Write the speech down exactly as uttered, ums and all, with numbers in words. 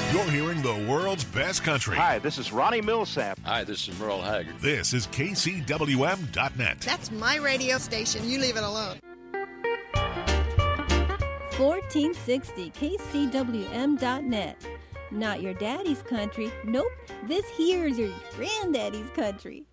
You're hearing the world's best country. Hi, this is Ronnie Millsap. Hi, this is Merle Haggard. This is K C W M dot net. That's my radio station. You leave it alone. fourteen sixty K C W M dot net. Not your daddy's country. Nope. This here's your granddaddy's country.